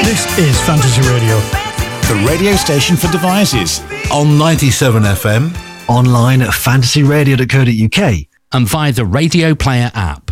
This is Fantasy Radio, the radio station for devices. On 97 FM. Online at fantasyradio.co.uk. And via the Radio Player app.